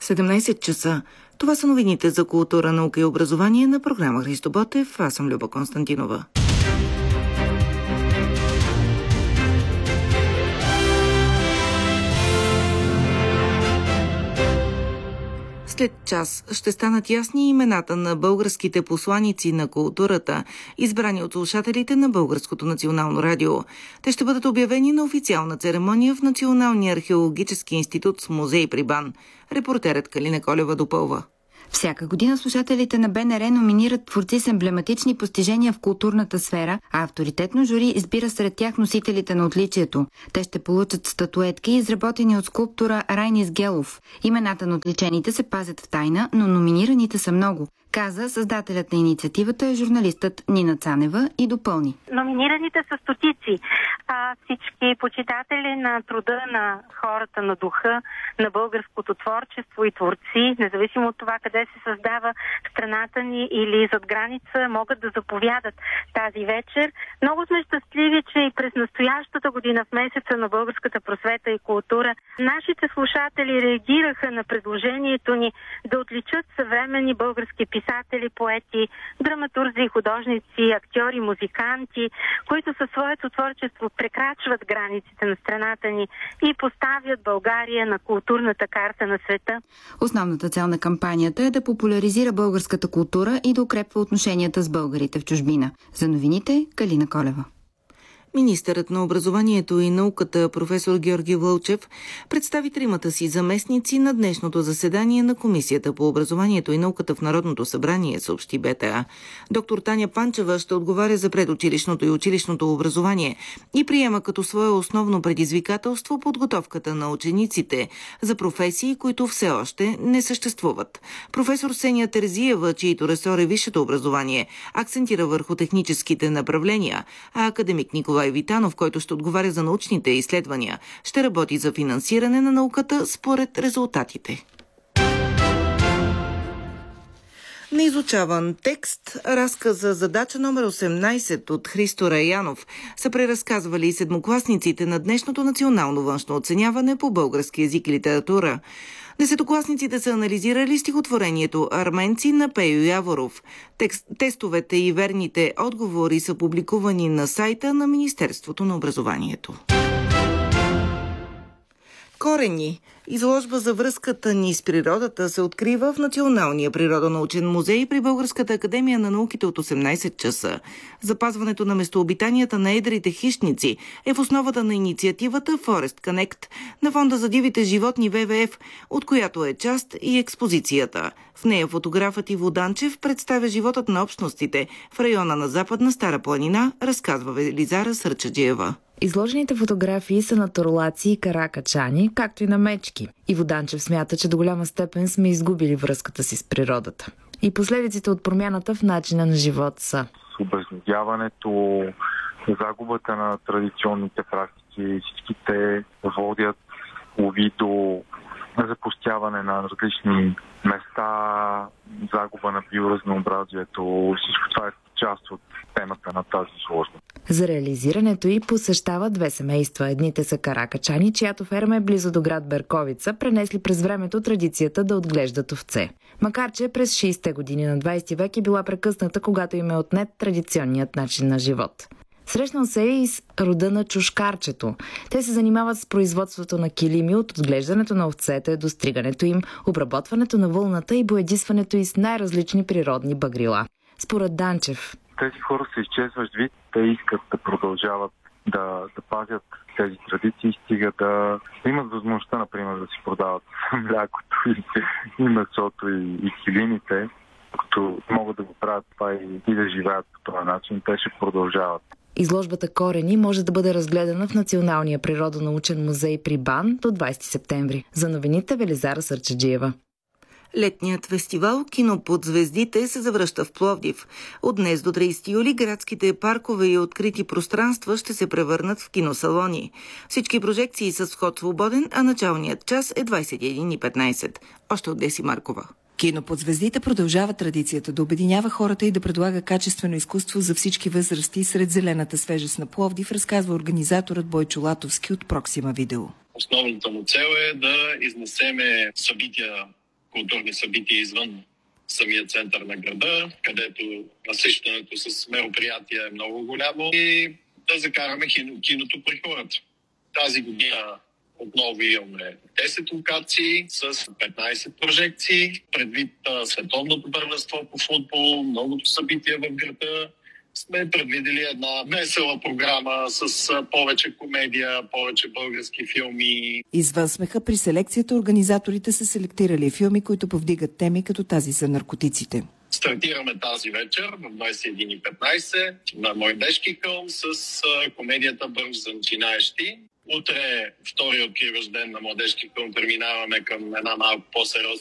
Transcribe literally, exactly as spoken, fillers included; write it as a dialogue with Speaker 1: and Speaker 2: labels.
Speaker 1: седемнайсет часа. Това са новините за култура, наука и образование на програма Христо Ботев. Аз съм Люба Константинова. След час ще станат ясни имената на българските посланици на културата, избрани от слушателите на Българското национално радио. Те ще бъдат обявени на официална церемония в Националния археологически институт с музей при БАН. Репортерът Калина Колева допълва.
Speaker 2: Всяка година слушателите на Б Н Р номинират творци с емблематични постижения в културната сфера, а авторитетно жури избира сред тях носителите на отличието. Те ще получат статуетки, изработени от скулптора Райнис Гелов. Имената на отличените се пазят в тайна, но номинираните са много, каза създателят на инициативата е журналистът Нина Цанева и допълни.
Speaker 3: Номинираните са стотици. А всички почитатели на труда на хората на духа, на българското творчество и творци, независимо от това къде се създава страната ни или зад граница, могат да заповядат тази вечер. Много сме щастливи, че и през настоящата година в месеца на българската просвета и култура нашите слушатели реагираха на предложението ни да отличат съвременни български писатели, поети, драматурзи, художници, актьори, музиканти, които със своето творчество прекрачват границите на страната ни и поставят България на културната карта на света.
Speaker 2: Основната цел на кампанията е да популяризира българската култура и да укрепва отношенията с българите в чужбина. За новините Калина Колева.
Speaker 1: Министърът на образованието и науката професор Георги Вълчев представи тримата си заместници на днешното заседание на Комисията по образованието и науката в Народното събрание, съобщи Б Т А. Доктор Таня Панчева ще отговаря за предучилищното и училищното образование и приема като свое основно предизвикателство подготовката на учениците за професии, които все още не съществуват. Професор Сения Терзиева, чието ресор е висшето образование, акцентира върху техническите направления, а академик Николай Витанов, който ще отговаря за научните изследвания, ще работи за финансиране на науката според резултатите. Неизучаван текст, разказа задача номер осемнайсет от Христо Раянов са преразказвали седмокласниците на днешното национално външно оценяване по български език и литература. Десетокласниците са анализирали стихотворението «Арменци» на Пейо Яворов. Текст, тестовете и верните отговори са публикувани на сайта на Министерството на образованието. Корени. Изложба за връзката ни с природата се открива в Националния природонаучен музей при Българската академия на науките от осемнайсет часа. Запазването на местообитанията на едрите хищници е в основата на инициативата Forest Connect на Фонда за дивите животни В В Ф, от която е част и експозицията. В нея фотографът Иво Данчев представя животът на общностите в района на Западна Стара планина, разказва Велизара Сърчаджиева.
Speaker 4: Изложените фотографии са на торлаци и каракачани, както и на мечки. Иво Данчев смята, че до голяма степен сме изгубили връзката си с природата. И последиците от промяната в начина на живот са
Speaker 5: обезлюдяването, загубата на традиционните практики, всичките водят лови до запустяване на различни места, загуба на биоразнообразието. Всичко това е част от темата на тази изложба.
Speaker 4: За реализирането й посещава две семейства. Едните са каракачани, чиято ферма е близо до град Берковица, пренесли през времето традицията да отглеждат овце. Макар че през шейсетте години на двайсети век е била прекъсната, когато им е отнет традиционният начин на живот. Срещнал се и с рода на чушкарчето. Те се занимават с производството на килими от отглеждането на овцете до стригането им, обработването на вълната и боядисването й с най-различни природни багрила. Според Данчев,
Speaker 5: тези хора са изчезващ вид, те искат да продължават да, да пазят тези традиции, стига да имат възможността, например, да си продават млякото и, и месото и, и килимите, като могат да го правят това и, и да живеят по този начин, те ще продължават.
Speaker 4: Изложбата Корени може да бъде разгледана в Националния природонаучен музей при БАН до двайсети септември. За новините Велизара Сърчаджиева.
Speaker 1: Летният фестивал «Кино под звездите» се завръща в Пловдив. От днес до трийсети юли градските паркове и открити пространства ще се превърнат в киносалони. Всички прожекции са с вход свободен, а началният час е двайсет и една и петнайсет. Още от Деси Маркова.
Speaker 6: Кино под звездите продължава традицията да обединява хората и да предлага качествено изкуство за всички възрасти сред зелената свежест на Пловдив, разказва организаторът Бойчо Латовски от Проксима Видео.
Speaker 7: Основната му цел е да изнесеме събития културни събития извън самия център на града, където насищането с мероприятия е много голямо и да закараме кино, киното при хората. Тази година отново имаме десет локации с петнайсет прожекции. Предвид а, световното първенство по футбол, многото събития в града, сме предвидели една весела програма с а, повече комедия, повече български филми.
Speaker 6: Извън смеха при селекцията организаторите са селектирали филми, които повдигат теми като тази за наркотиците.
Speaker 7: Стартираме тази вечер в двайсет и една и петнайсет на Мойдешки хълм с а, комедията Бърж за начинаещи. Утре, втори откриващ ден на Младежки хълм, преминаваме към една малко по-сериозна